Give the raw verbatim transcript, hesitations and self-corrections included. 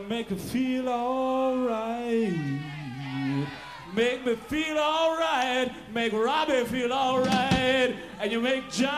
make me feel alright. Make me feel alright. Make Robbie feel alright. And you make John